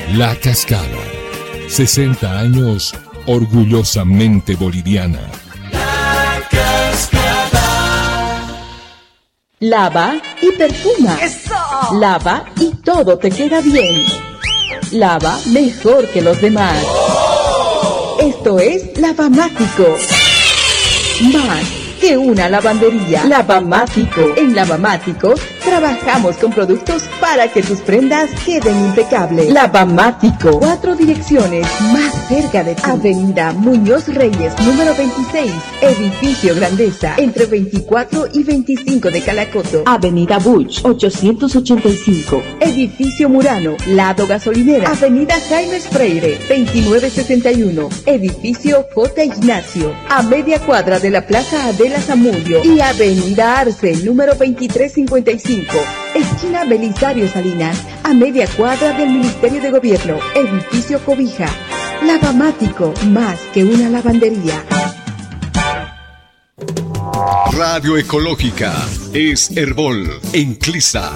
La Cascada. 60 años orgullosamente boliviana. La Cascada. Lava y perfuma. ¡Eso! Lava y todo te queda bien. Lava mejor que los demás. Esto es Lavamático. Más que una lavandería. Lavamático. En Lavamático trabajamos con productos para que tus prendas queden impecables. Lavamático. 4 direcciones más cerca de ti. Avenida Muñoz Reyes, número 26. Edificio Grandeza, entre 24 y 25 de Calacoto. Avenida Buch, 885. Edificio Murano, lado gasolinera. Avenida Jaime Freire, 2961. Edificio J. Ignacio, a media cuadra de la Plaza Adela Zamudio. Y Avenida Arce, número 2355. Esquina Belisario Salinas, a media cuadra del Ministerio de Gobierno. Edificio Cobija. Lavamático, más que una lavandería. Radio Ecológica es Herbol en Clisa.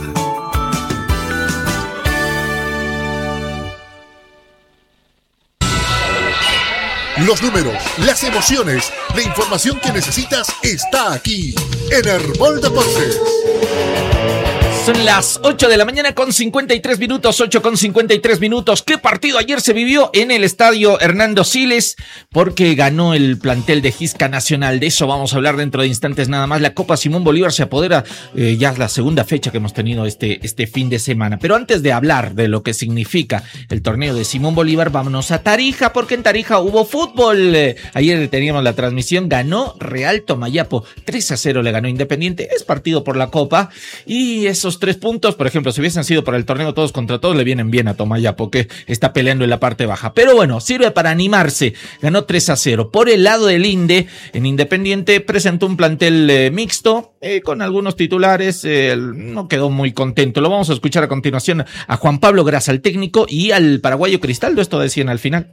Los números, las emociones, la información que necesitas está aquí en Herbol Deportes. Son las 8 de la mañana con 53 minutos, 8 con 53 minutos. ¿Qué partido ayer se vivió en el estadio Hernando Siles? Porque ganó el plantel de Gisca Nacional. De eso vamos a hablar dentro de instantes nada más. La Copa Simón Bolívar se apodera, ya es la segunda fecha que hemos tenido este fin de semana. Pero antes de hablar de lo que significa el torneo de Simón Bolívar, vámonos a Tarija, porque en Tarija hubo fútbol. Ayer teníamos la transmisión, ganó Real Tomayapo. 3-0 le ganó Independiente. Es partido por la Copa y esos 3 puntos, por ejemplo, si hubiesen sido para el torneo todos contra todos, le vienen bien a Tomayapo, que está peleando en la parte baja. Pero bueno, sirve para animarse. Ganó 3-0. Por el lado del Inde, en Independiente presentó un plantel mixto, con algunos titulares. No quedó muy contento. Lo vamos a escuchar a continuación a Juan Pablo Grasa, el técnico, y al paraguayo Cristaldo. Esto decían al final.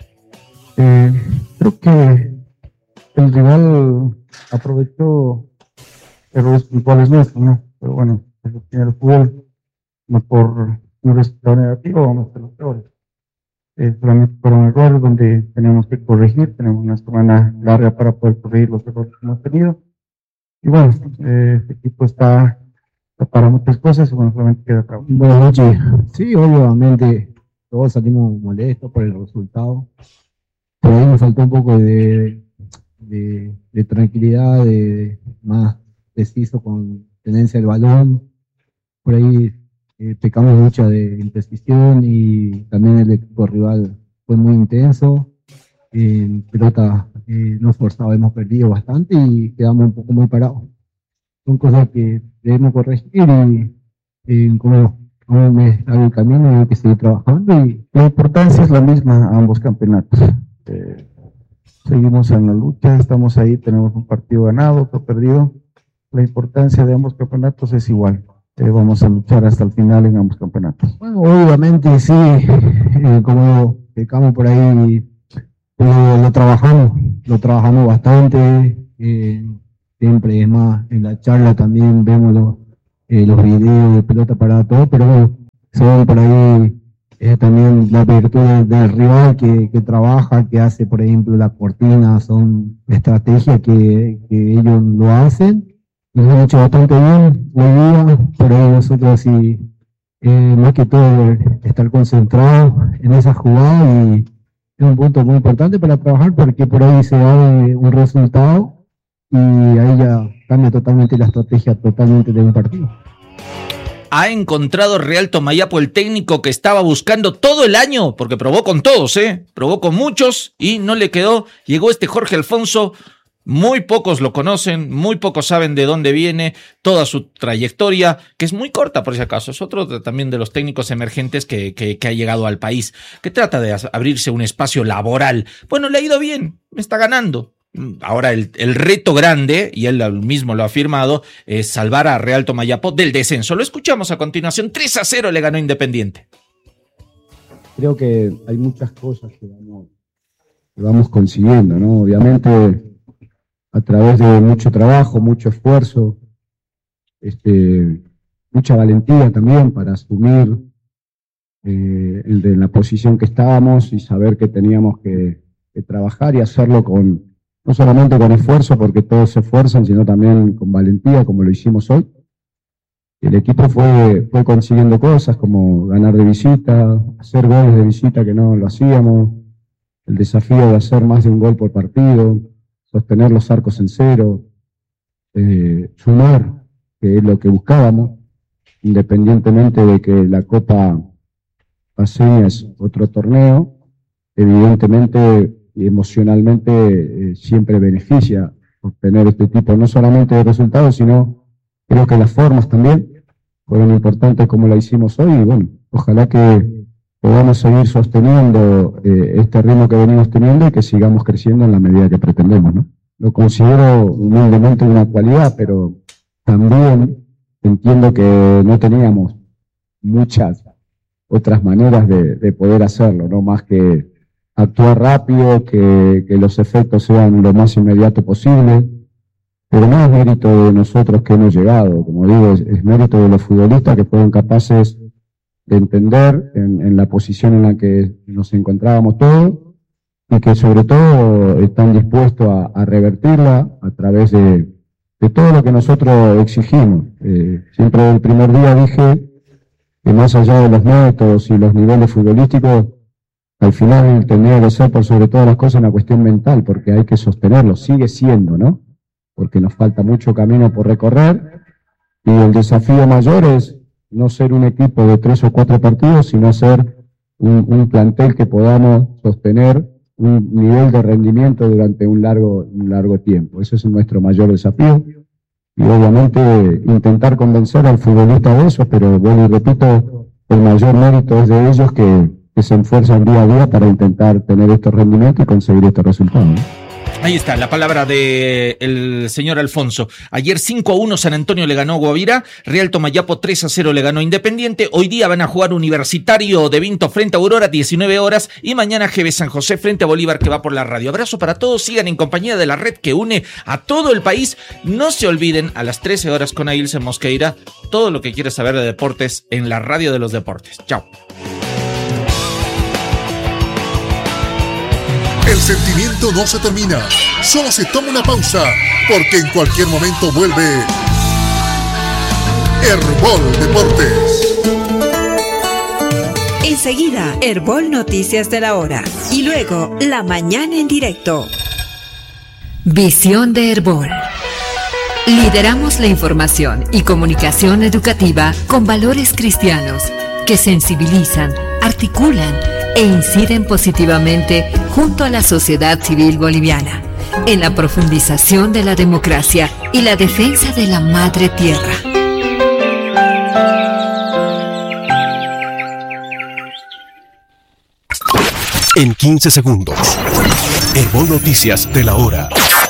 Creo que el rival aprovechó errores puntuales nuestros, ¿no? Pero bueno, en el fútbol, no por un resultado negativo, vamos a ser los peores. Solamente fueron errores donde tenemos que corregir, tenemos una semana larga para poder corregir los errores que hemos tenido. Y bueno, este equipo está para muchas cosas y bueno, solamente queda trabajo. Buenas noches. Sí, obviamente todos salimos molestos por el resultado. Pero ahí nos faltó un poco de tranquilidad, de más preciso con tenencia del balón. Por ahí pecamos mucho de imprecisión y también el equipo rival fue muy intenso. En pelota no forzado, hemos perdido bastante y quedamos un poco muy parados. Son cosas que debemos corregir y como me hago el camino, hay que seguir trabajando. Y la importancia es la misma a ambos campeonatos. Seguimos en la lucha, estamos ahí, tenemos un partido ganado, otro perdido. La importancia de ambos campeonatos es igual. Vamos a luchar hasta el final en ambos campeonatos. Bueno, obviamente sí, como pecamos por ahí, lo trabajamos bastante. Siempre es más, en la charla también vemos los videos de pelota parada, todo, pero son por ahí también la virtud del rival que trabaja, que hace, por ejemplo, la cortina, son estrategias que ellos lo hacen. Nos han hecho bastante bien la idea, pero nosotros sí, más que todo, estar concentrados en esa jugada y es un punto muy importante para trabajar porque por ahí se da un resultado y ahí ya cambia totalmente la estrategia totalmente de un partido. Ha encontrado Real Tomayapo el técnico que estaba buscando todo el año, porque probó con todos, probó con muchos y no le quedó. Llegó Jorge Alfonso. Muy pocos lo conocen, muy pocos saben de dónde viene, toda su trayectoria, que es muy corta por si acaso. Es otro también de los técnicos emergentes que ha llegado al país, que trata de abrirse un espacio laboral. Bueno, le ha ido bien, está ganando. Ahora el reto grande, y él mismo lo ha afirmado, es salvar a Real Tomayapo del descenso. Lo escuchamos a continuación. 3-0 le ganó Independiente. Creo que hay muchas cosas que vamos consiguiendo, ¿no? Obviamente a través de mucho trabajo, mucho esfuerzo, mucha valentía también para asumir de la posición que estábamos y saber que teníamos que trabajar y hacerlo no solamente con esfuerzo, porque todos se esfuerzan, sino también con valentía, como lo hicimos hoy. El equipo fue consiguiendo cosas como ganar de visita, hacer goles de visita que no lo hacíamos, el desafío de hacer más de un gol por partido, sostener los arcos en cero, sumar, que es lo que buscábamos, independientemente de que la Copa Paceña es otro torneo, evidentemente y emocionalmente siempre beneficia obtener este tipo no solamente de resultados, sino creo que las formas también fueron importantes como la hicimos hoy, y bueno, ojalá que podamos seguir sosteniendo este ritmo que venimos teniendo y que sigamos creciendo en la medida que pretendemos, ¿no? Lo considero humildemente una cualidad, pero también entiendo que no teníamos muchas otras maneras de poder hacerlo, no más que actuar rápido, que los efectos sean lo más inmediato posible, pero no es mérito de nosotros que hemos llegado, como digo, es mérito de los futbolistas que fueron capaces de entender en la posición en la que nos encontrábamos todos y que sobre todo están dispuestos a revertirla a través de todo lo que nosotros exigimos. Siempre desde el primer día dije que más allá de los métodos y los niveles futbolísticos, al final tendría que ser por sobre todas las cosas una cuestión mental, porque hay que sostenerlo, sigue siendo, ¿no? Porque nos falta mucho camino por recorrer y el desafío mayor es no ser un equipo de 3 o 4 partidos, sino ser un plantel que podamos sostener un nivel de rendimiento durante un largo tiempo. Ese es nuestro mayor desafío y obviamente intentar convencer al futbolista de eso, pero bueno, y repito, el mayor mérito es de ellos que se esfuerzan día a día para intentar tener estos rendimientos y conseguir estos resultados, ¿no? Ahí está la palabra del señor Alfonso. Ayer 5-1 San Antonio le ganó Guavira, Real Tomayapo 3-0 le ganó Independiente. Hoy día van a jugar Universitario de Vinto frente a Aurora, 19 horas, y mañana GB San José frente a Bolívar, que va por la radio. Abrazo para todos, sigan en compañía de la red que une a todo el país. No se olviden, a las 13 horas con Ailse Mosqueira, todo lo que quieres saber de deportes en la radio de los deportes. Chao. El sentimiento no se termina, solo se toma una pausa, porque en cualquier momento vuelve Herbol Deportes. Enseguida, Herbol Noticias de la Hora y luego La Mañana en Directo. Visión de Herbol. Lideramos la información y comunicación educativa con valores cristianos que sensibilizan, articulan e inciden positivamente junto a la sociedad civil boliviana en la profundización de la democracia y la defensa de la madre tierra. En 15 segundos, Herbol Noticias de la Hora.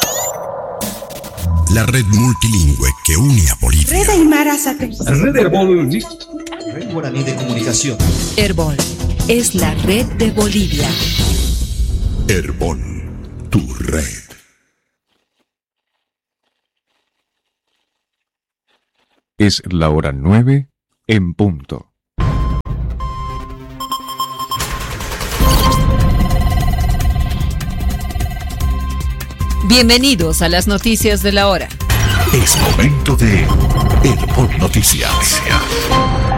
La red multilingüe que une a Bolivia. Red Aymara Sacre. Red Herbol. Red Guaraní de Comunicación. Herbol es la red de Bolivia. Herbol, tu red. Es la hora 9 en punto. Bienvenidos a las noticias de la hora. Es momento de Herbol Noticias.